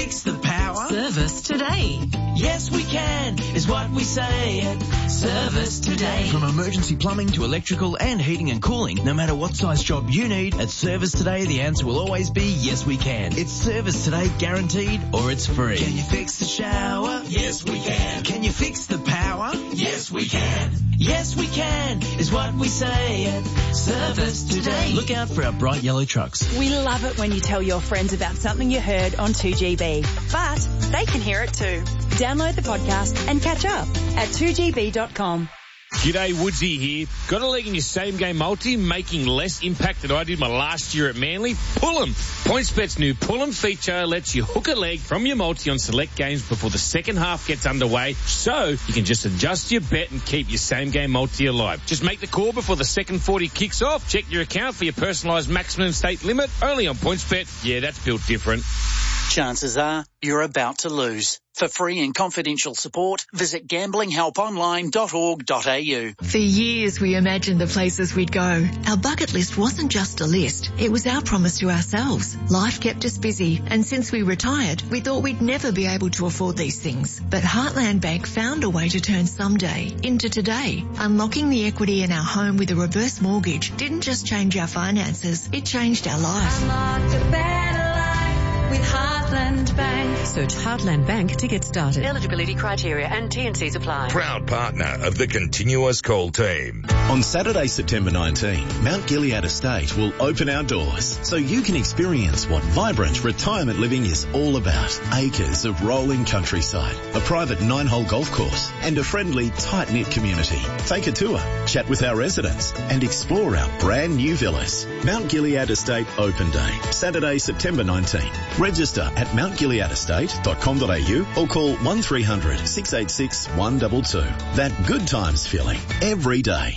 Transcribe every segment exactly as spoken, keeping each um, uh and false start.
fix the power? Service Today. Yes, we can, is what we say at Service Today. From emergency plumbing to electrical and heating and cooling, no matter what size job you need, at Service Today, the answer will always be yes, we can. It's Service Today guaranteed or it's free. Can you fix the shower? Yes, we can. Can you fix the power? Yes, we can. Yes, we can, is what we say at Service Today. Look out for our bright yellow trucks. We love it when you tell your friends about something you heard on two G B, but they can hear it too. Download the podcast and catch up at two G B dot com. G'day, Woodsy here. Got a leg in your same-game multi, making less impact than I did my last year at Manly? Pull 'em. PointsBet's new Pull 'em feature lets you hook a leg from your multi on select games before the second half gets underway, so you can just adjust your bet and keep your same-game multi alive. Just make the call before the second forty kicks off. Check your account for your personalised maximum stake limit. Only on PointsBet. Yeah, that's built different. Chances are you're about to lose. For free and confidential support, visit gambling help online dot org dot a u. For years we imagined the places we'd go. Our bucket list wasn't just a list, it was our promise to ourselves. Life kept us busy, and since we retired, we thought we'd never be able to afford these things. But Heartland Bank found a way to turn someday into today. Unlocking the equity in our home with a reverse mortgage didn't just change our finances, it changed our life. Unlock a better life with Heartland Bank. Search Heartland Bank to get started. Eligibility criteria and T and Cs apply. Proud partner of the Continuous Call team. On Saturday, September nineteenth, Mount Gilead Estate will open our doors so you can experience what vibrant retirement living is all about. Acres of rolling countryside, a private nine-hole golf course, and a friendly, tight-knit community. Take a tour, chat with our residents, and explore our brand new villas. Mount Gilead Estate Open Day, Saturday, September nineteenth. Register at mount gilead estate dot com dot a u or call one three hundred, six eight six, one two two. That good times feeling every day.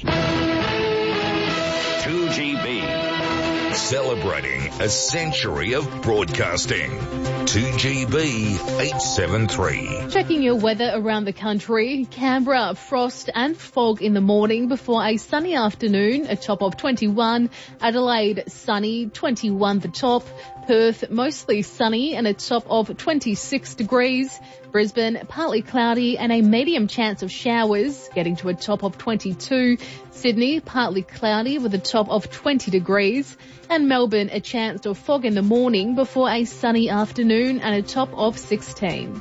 two G B. Celebrating a century of broadcasting. two G B eight seven three. Checking your weather around the country. Canberra, frost and fog in the morning before a sunny afternoon, a top of twenty-one. Adelaide, sunny, twenty-one the top. Perth, mostly sunny and a top of twenty-six degrees. Brisbane, partly cloudy and a medium chance of showers, getting to a top of twenty-two. Sydney, partly cloudy with a top of twenty degrees. And Melbourne, a chance of fog in the morning before a sunny afternoon and a top of sixteen.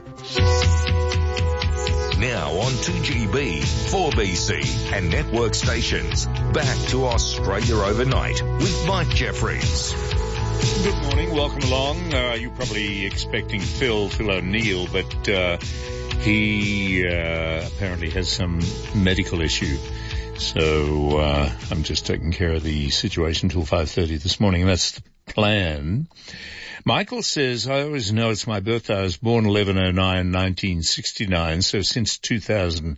Now on two G B, four B C and network stations. Back to Australia Overnight with Mike Jeffries. Good morning, welcome along. Uh, you're probably expecting Phil, Phil O'Neill, but uh, he uh, apparently has some medical issue. So uh, I'm just taking care of the situation till five thirty this morning, and that's the plan. Michael says, I always know it's my birthday. I was born eleven oh nine, nineteen sixty-nine, so since two thousand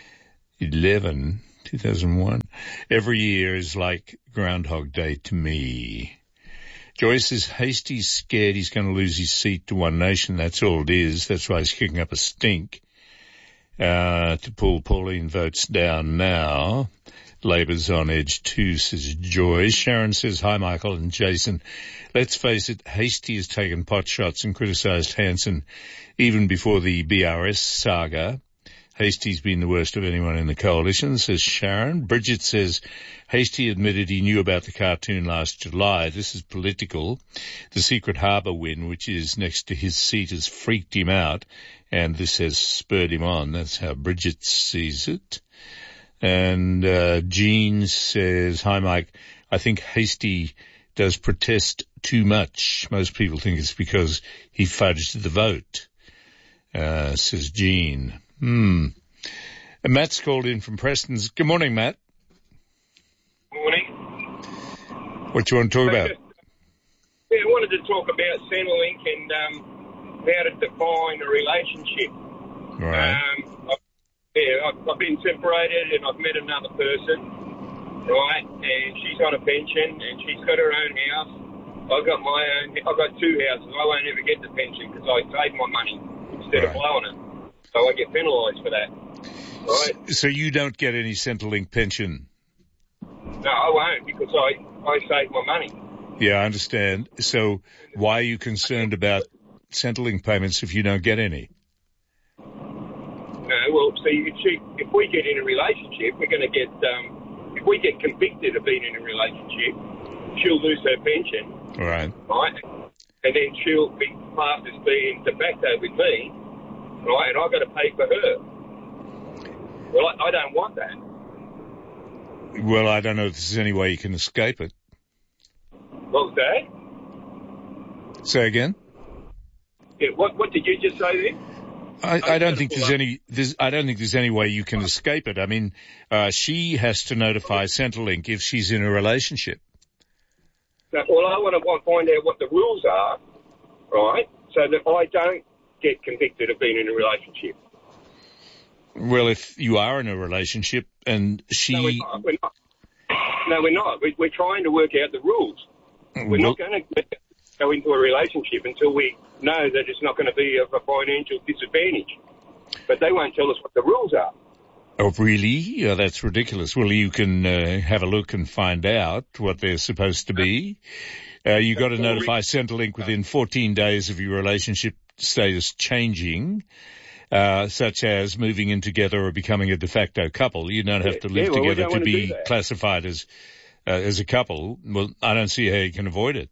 eleven, two thousand one, every year is like Groundhog Day to me. Joyce says, Hasty's scared he's going to lose his seat to One Nation. That's all it is. That's why he's kicking up a stink uh, to pull Pauline votes down now. Labor's on edge too, says Joyce. Sharon says, hi, Michael and Jason. Let's face it, Hasty has taken pot shots and criticised Hanson even before the B R S saga. Hasty's been the worst of anyone in the coalition, says Sharon. Bridget says, Hasty admitted he knew about the cartoon last July. This is political. The Secret Harbour win, which is next to his seat, has freaked him out, and this has spurred him on. That's how Bridget sees it. And uh, Jean says, hi, Mike. I think Hasty does protest too much. Most people think it's because he fudged the vote, uh, says Jean. Hmm. And Matt's called in from Preston's. Good morning, Matt. Morning. What do you want to talk so about? Just, yeah, I wanted to talk about Centrelink and um, how to define a relationship. Right. Um, I've, yeah, I've, I've been separated and I've met another person, right? And she's on a pension and she's got her own house. I've got my own. I've got two houses. I won't ever get the pension because I saved my money instead right. of blowing it. So I get penalised for that. Right? So, so you don't get any Centrelink pension? No, I won't because I, I saved my money. Yeah, I understand. So why are you concerned about Centrelink payments if you don't get any? No, well, see, if, she, if we get in a relationship, we're going to get, um, if we get convicted of being in a relationship, she'll lose her pension. Right. Right? And then she'll be classed as being de facto with me, right? And I've got to pay for her. Well, I, I don't want that. Well, I don't know if there's any way you can escape it. What was that? Say again? Yeah, what, what did you just say then? I, I don't think there's any. There's, I don't think there's any way you can escape it. I mean, uh, she has to notify Centrelink if she's in a relationship. Now, well, I want to find out what the rules are, right, so that I don't get convicted of being in a relationship. Well, if you are in a relationship and she... No, we're not. We're not. No, we're not. We, we're trying to work out the rules. We're well, not going to go into a relationship until we know that it's not going to be of a financial disadvantage. But they won't tell us what the rules are. Oh, really? Yeah, that's ridiculous. Well, you can uh, have a look and find out what they're supposed to be. Uh, you've got to notify Centrelink within fourteen days of your relationship status changing, uh, such as moving in together or becoming a de facto couple. You don't have to live yeah, well, together to be to classified as uh, as a couple. Well, I don't see how you can avoid it.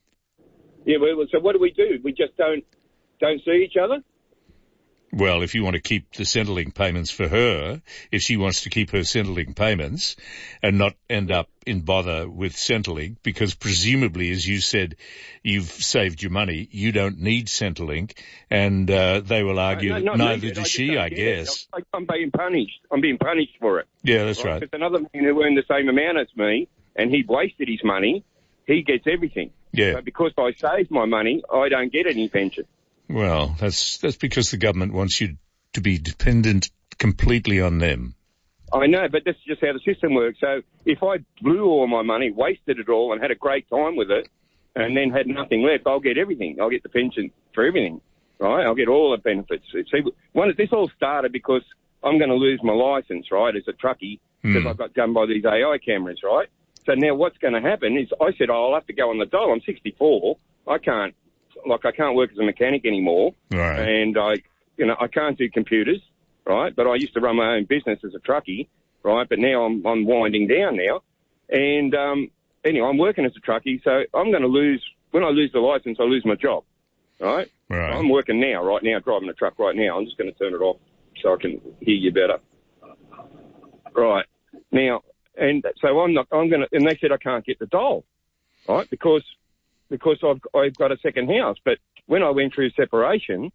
Yeah, well, so what do we do? We just don't don't see each other? Well, if you want to keep the Centrelink payments for her, if she wants to keep her Centrelink payments and not end up in bother with Centrelink, because presumably, as you said, you've saved your money, you don't need Centrelink, and uh, they will argue no, that no, neither no, does I she, I guess. I, I'm being punished. I'm being punished for it. Yeah, that's right. There's another man who earned the same amount as me, and he wasted his money. He gets everything. Yeah. So because I saved my money, I don't get any pension. Well, that's that's because the government wants you to be dependent completely on them. I know, but that's just how the system works. So if I blew all my money, wasted it all, and had a great time with it, and then had nothing left, I'll get everything. I'll get the pension for everything, right? I'll get all the benefits. See, one, this all started because I'm going to lose my licence, right, as a truckie, because Mm. I got done by these A I cameras, right? So now what's going to happen is I said, oh, I'll have to go on the dole. I'm sixty-four. I can't, like, I can't work as a mechanic anymore. Right. And I, you know, I can't do computers, right? But I used to run my own business as a truckie, right? But now I'm, I'm winding down now. And, um, anyway, I'm working as a truckie. So I'm going to lose, when I lose the license, I lose my job, right? Right. I'm working now, right now, driving a truck right now. I'm just going to turn it off so I can hear you better. Right. Now, and so I'm not, I'm going to, and they said I can't get the dole, right? Because, because I've, I've got a second house. But when I went through separation,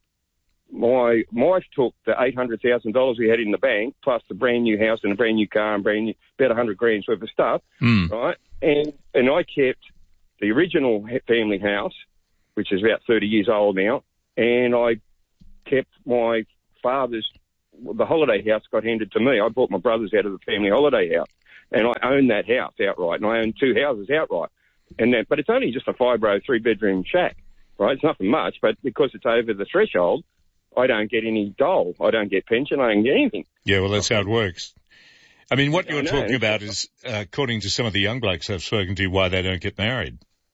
my wife took the eight hundred thousand dollars we had in the bank, plus the brand new house and a brand new car and brand new, about one hundred grand's worth of stuff, Mm. right? And, and I kept the original family house, which is about thirty years old now, and I kept my father's, the holiday house got handed to me. I bought my brothers out of the family holiday house, and I own that house outright, and I own two houses outright. And that, but it's only just a five-row, three-bedroom shack, right? It's nothing much, but because it's over the threshold, I don't get any dole. I don't get pension. I don't get anything. Yeah, well, that's how it works. I mean, what I you're know. talking about is, uh, according to some of the young blokes I've spoken to, why they don't get married.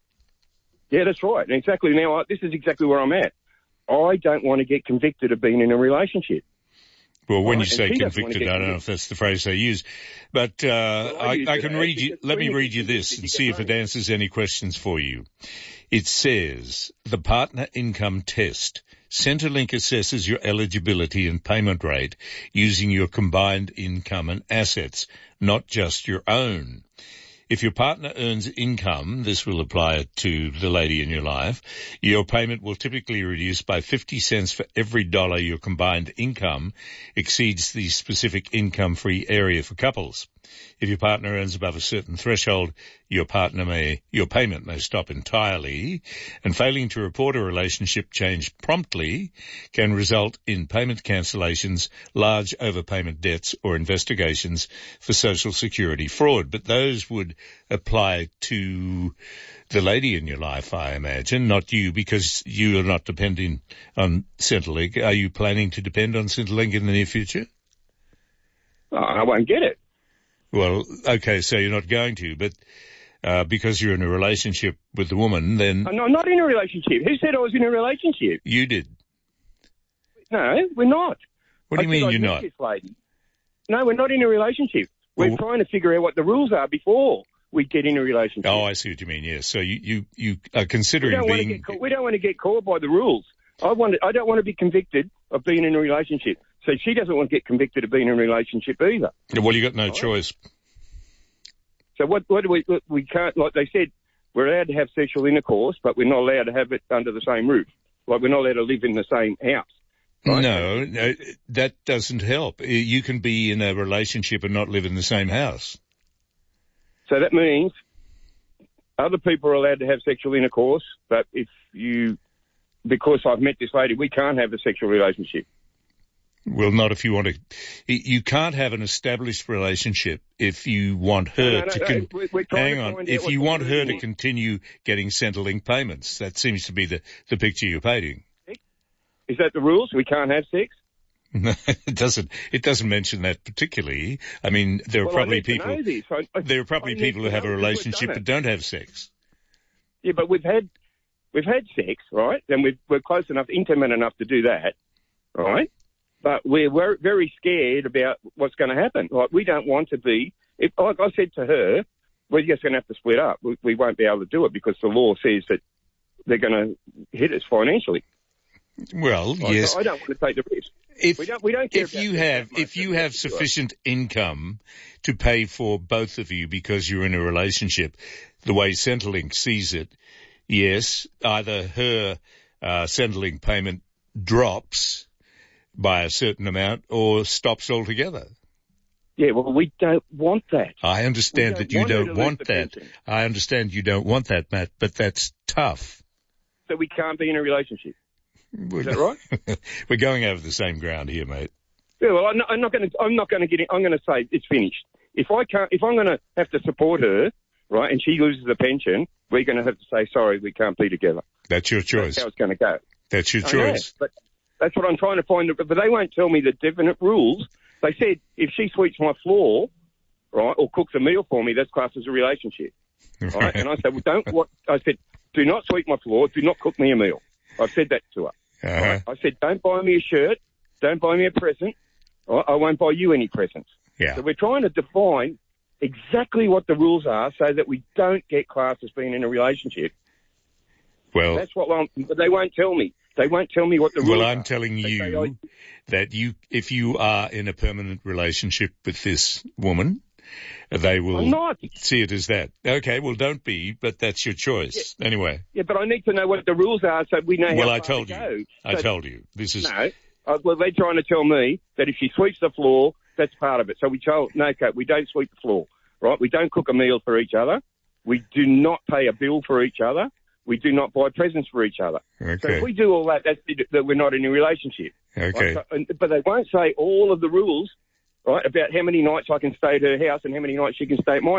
Yeah, that's right. And exactly now, I, this is exactly where I'm at. I don't want to get convicted of being in a relationship. Well, when Right, you say and she doesn't want to convicted, get I don't know if that's the phrase they use, but uh, Well, I I, use I it, can uh, read you. because Let me when you read you get this convicted, and you see get if it money. answers any questions for you. It says the partner income test. Centrelink assesses your eligibility and payment rate using your combined income and assets, not just your own. If your partner earns income, this will apply to the lady in your life, your payment will typically reduce by fifty cents for every dollar your combined income exceeds the specific income-free area for couples. If your partner earns above a certain threshold, your partner may, your payment may stop entirely, and failing to report a relationship change promptly can result in payment cancellations, large overpayment debts, or investigations for Social Security fraud. But those would apply to the lady in your life, I imagine, not you, because you are not depending on Centrelink. Are you planning to depend on Centrelink in the near future? Oh, I won't get it. Well, okay, so you're not going to, but uh, because you're in a relationship with the woman, then... No, I'm not in a relationship. Who said I was in a relationship? You did. No, we're not. What do you I mean I you're met not? This lady. No, we're not in a relationship. We're Well, trying to figure out what the rules are before we get in a relationship. Oh, I see what you mean, yes. So you, you, you are we considering don't want to being... get caught, we don't want to get caught by the rules. I want to, I don't want to be convicted of being in a relationship. So she doesn't want to get convicted of being in a relationship either. Well, you got no choice. So what, what do we, we can't, like they said, we're allowed to have sexual intercourse, but we're not allowed to have it under the same roof. Like we're not allowed to live in the same house. Right? No, no, that doesn't help. You can be in a relationship and not live in the same house. So that means other people are allowed to have sexual intercourse, but if you, because I've met this lady, we can't have a sexual relationship. Well, not if you want to. You can't have an established relationship if you want her No, no, to. no, Con- we're- we're trying hang to on. find out If what you the want her rules to is. continue getting Centrelink payments, that seems to be the, the picture you're painting. Is that the rules? We can't have sex? No, it doesn't. It doesn't mention that particularly. I mean, there are Well, I probably need to people. know this. I- I- there are probably I need people who to have a know because we've relationship done but it. don't have sex. Yeah, but we've had we've had sex, right? And we've, we're close enough, intimate enough to do that, right? But we're, we're very scared about what's going to happen. Like we don't want to be. If like I said to her, we're just going to have to split up. We, we won't be able to do it because the law says that they're going to hit us financially. Well, Like, yes. I don't want to take the risk. If we don't, we don't care if about you sex have that much. if you have sufficient income to pay for both of you because you're in a relationship, the way Centrelink sees it, yes, either her uh, Centrelink payment drops by a certain amount or stops altogether. Yeah, well, we don't want that. I understand We that you want her don't to lose want the that. pension. I understand you don't want that, Matt, but that's tough. So we can't be in a relationship. Is that right? We're going over the same ground here, mate. Yeah, well, I'm not, I'm not going to. I'm not going to get in. I'm going to say it's finished. If I can't, if I'm going to have to support her, right, and she loses the pension, we're going to have to say sorry. We can't be together. That's your choice. That's how it's going to go. That's your I know, choice. but that's what I'm trying to find. But they won't tell me the definite rules. They said if she sweeps my floor, right, or cooks a meal for me, that's classed as a relationship. Right? Right. And I said, well, don't. What I said, do not sweep my floor. Do not cook me a meal. I've said that to her. Uh-huh. Right? I said, don't buy me a shirt. Don't buy me a present. Right? I won't buy you any presents. Yeah. So we're trying to define exactly what the rules are so that we don't get classed as being in a relationship. Well, that's what I'm, but they won't tell me. They won't tell me what the rules well, are. I'm telling They say, you I- that you, if you are in a permanent relationship with this woman, they will I'm not. see it as that. Okay, well, don't be, but that's your choice. Anyway. Yeah, but I need to know what the rules are so we know how Well, far I told to you. go. I So- told you. This is... No. Uh, well, they're trying to tell me that if she sweeps the floor, that's part of it. So we told, no, Kate, we don't sweep the floor, right? We don't cook a meal for each other. We do not pay a bill for each other. We do not buy presents for each other. So Okay. if we do all that, that's it, that we're not in a relationship. Okay. Right? So, and, but they won't say all of the rules, right, about how many nights I can stay at her house and how many nights she can stay at my